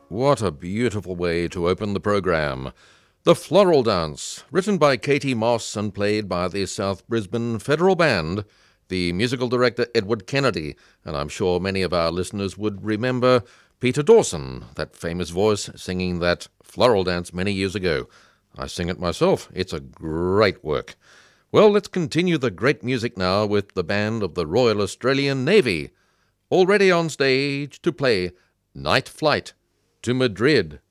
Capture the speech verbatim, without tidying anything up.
What a beautiful way to open the program. The Floral Dance, written by Katie Moss and played by the South Brisbane Federal Band, the musical director Edward Kennedy, and I'm sure many of our listeners would remember Peter Dawson, that famous voice singing that Floral Dance many years ago. I sing it myself. It's a great work. Well, let's continue the great music now with the band of the Royal Australian Navy, already on stage to play Night Flight to Madrid.